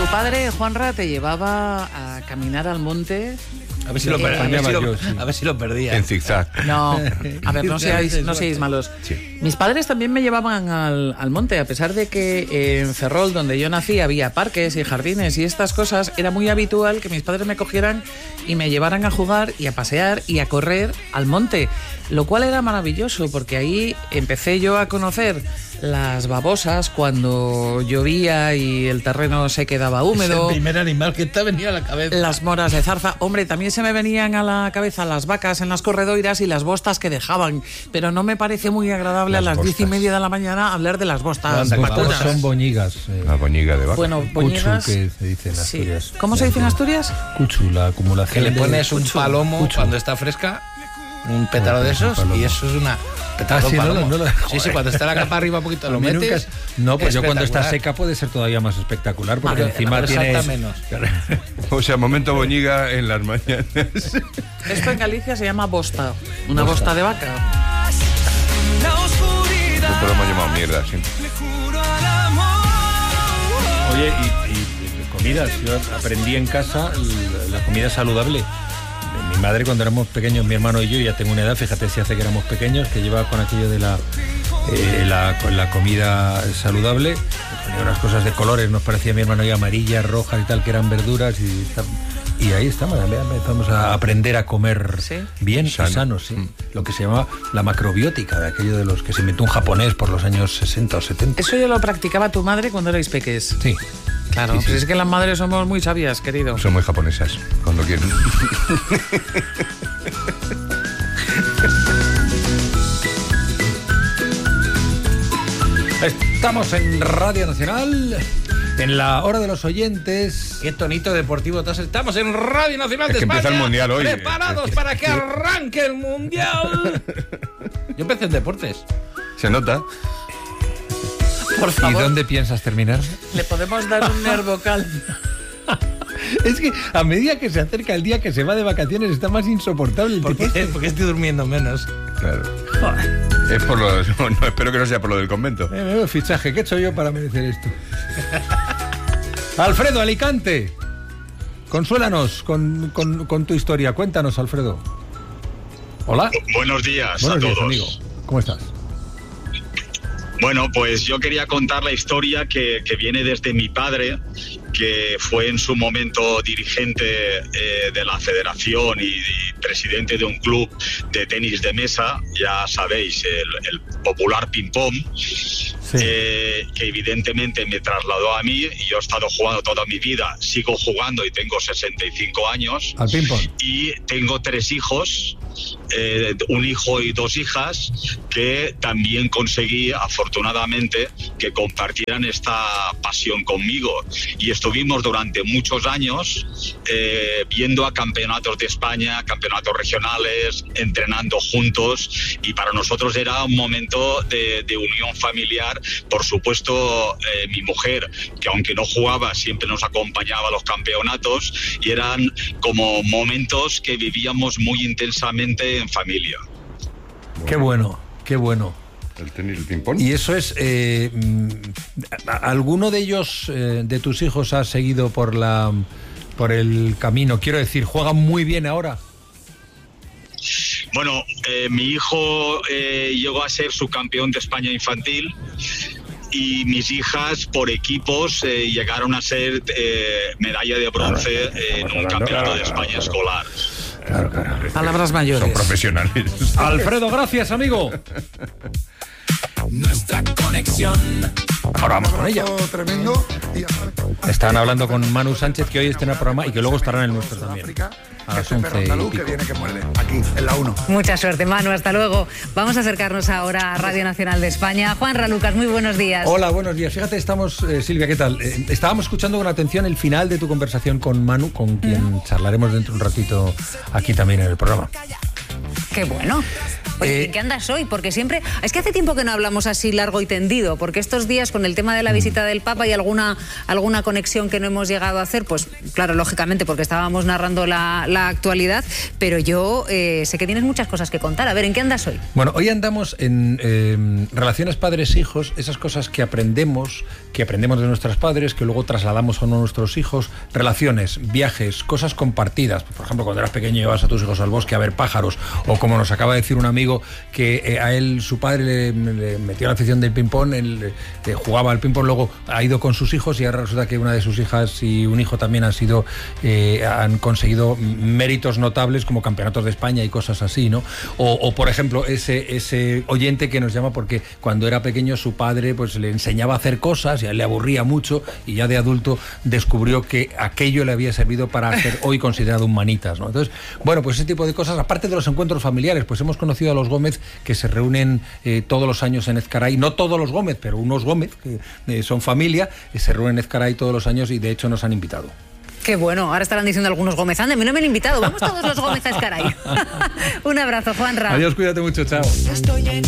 padre, Juanra, te llevaba a caminar al monte. A ver si lo perdía. En zigzag. No, a ver, no seáis malos. Sí. Mis padres también me llevaban al monte, a pesar de que en Ferrol, donde yo nací, había parques y jardines y estas cosas. Era muy habitual que mis padres me cogieran y me llevaran a jugar y a pasear y a correr al monte, lo cual era maravilloso, porque ahí empecé yo a conocer las babosas cuando llovía y el terreno se quedaba húmedo. Es el primer animal que te ha venido a la cabeza. Las moras de zarza. Hombre, también se me venían a la cabeza las vacas en las corredoiras y las bostas que dejaban. Pero no me parece muy agradable a las 10:30 de la mañana hablar de las bostas. Las bostas son boñigas. La boñiga de vaca. Bueno, boñigas. Cuchu, que se dice en Sí. Asturias. ¿Cómo se dice en Asturias? Cuchu, la acumulación. Que le de pones un cuchu. palomo Cuchu. cuando está fresca, un pétalo de esos, palomo. y eso es una... Pétalo, sí, palomo. no lo- Sí, cuando está la capa arriba un poquito lo A mí nunca metes. es- No, pues yo cuando está espectacular. seca puede ser todavía más espectacular, porque Vale, encima pero salta tienes... menos. O sea, momento boñiga en las mañanas. Esto en Galicia se llama bosta. Una bosta de vaca. Nosotros lo hemos llamado mierda siempre. Oye, y comidas. Yo aprendí en casa la comida saludable. Mi madre, cuando éramos pequeños, mi hermano y yo, ya tengo una edad, fíjate si hace que éramos pequeños, que llevaba con aquello de la comida saludable. Ponía unas cosas de colores, nos parecía mi hermano y amarillas, rojas y tal, que eran verduras. Y ahí estamos, empezamos a aprender a comer ¿Sí? bien Sano. y sano, sí. Lo que se llama la macrobiótica, de aquello de los que se inventó un japonés por los años 60 o 70. Eso yo lo practicaba tu madre cuando erais peques. Sí. Claro, Sí, sí. pues es que las madres somos muy sabias, querido. Son muy japonesas cuando quieren. Estamos en Radio Nacional, en la hora de los oyentes. Qué tonito deportivo te has... Estamos en Radio Nacional Es de que empieza España. el Mundial hoy. Preparados para que arranque el Mundial. Yo empecé en deportes. Se nota. Por ¿Y favor, dónde piensas terminar? le podemos dar un nervocal. Es que a medida que se acerca el día que se va de vacaciones está más insoportable el ¿Por tipo qué? este. Porque estoy durmiendo menos. Claro. Es por lo... No, espero que no sea por lo del convento. Menudo fichaje, ¿qué he hecho yo para merecer esto? Alfredo, Alicante. Consuélanos con tu historia. Cuéntanos, Alfredo. Hola. Buenos días Buenos a días, todos. amigo. ¿Cómo estás? Bueno, pues yo quería contar la historia que viene desde mi padre, que fue en su momento dirigente de la federación y presidente de un club de tenis de mesa, ya sabéis, el popular ping-pong, que evidentemente me trasladó a mí, y yo he estado jugando toda mi vida, sigo jugando y tengo 65 años. Al ping-pong. Y tengo 3 hijos, un hijo y 2 hijas, que también conseguí, afortunadamente, que compartieran esta pasión conmigo. Y estuvimos durante muchos años viendo a campeonatos de España, campeonatos regionales, entrenando juntos, y para nosotros era un momento de unión familiar. Por supuesto, mi mujer, que aunque no jugaba, siempre nos acompañaba a los campeonatos, y eran como momentos que vivíamos muy intensamente en familia. Qué bueno, qué bueno. El tenis, el ping-pong. Y eso es... ¿alguno de ellos, de tus hijos, ha seguido por el camino? Quiero decir, ¿juegan muy bien ahora? Bueno, mi hijo llegó a ser subcampeón de España infantil, y mis hijas por equipos llegaron a ser medalla de bronce en un campeonato de España escolar. Claro, claro. Palabras mayores. Son profesionales. Alfredo, gracias, amigo. Nuestra conexión. Ahora vamos con ella. Tremendo. Están hablando con Manu Sánchez, que hoy estrena programa y que luego estará en el nuestro también. A las 11 y que pico. viene que muerde. Aquí, en la 1. Mucha suerte, Manu, hasta luego. Vamos a acercarnos ahora a Radio Nacional de España. Juanra Lucas, muy buenos días. Hola, buenos días. Fíjate, estamos, Silvia, ¿qué tal? Estábamos escuchando con atención el final de tu conversación con Manu, con quien charlaremos dentro de un ratito aquí también en el programa. Qué bueno. Oye, ¿en qué andas hoy? Porque siempre... Es que hace tiempo que no hablamos así largo y tendido, porque estos días con el tema de la visita del Papa y alguna conexión que no hemos llegado a hacer, pues claro, lógicamente, porque estábamos narrando la actualidad, pero yo sé que tienes muchas cosas que contar. A ver, ¿en qué andas hoy? Bueno, hoy andamos en relaciones padres-hijos, esas cosas que aprendemos de nuestros padres, que luego trasladamos a nuestros hijos, relaciones, viajes, cosas compartidas. Por ejemplo, cuando eras pequeño llevabas a tus hijos al bosque a ver pájaros, o como nos acaba de decir un amigo que a él su padre le metió la afición del ping-pong, él jugaba al ping-pong, luego ha ido con sus hijos y ahora resulta que una de sus hijas y un hijo también han conseguido méritos notables como campeonatos de España y cosas así, ¿no? O por ejemplo, ese oyente que nos llama porque cuando era pequeño su padre pues le enseñaba a hacer cosas y a él le aburría mucho y ya de adulto descubrió que aquello le había servido para ser hoy considerado un manitas, ¿no? Entonces, bueno, pues ese tipo de cosas, aparte de los encuentros familiares, pues hemos conocido a los Gómez que se reúnen todos los años en Ezcaray, no todos los Gómez, pero unos Gómez que son familia, se reúnen en Ezcaray todos los años y de hecho nos han invitado. Qué bueno, ahora estarán diciendo algunos Gómez, ande, a mí no me han invitado, vamos todos los Gómez a Ezcaray. Un abrazo, Juanra. Adiós, cuídate mucho, chao.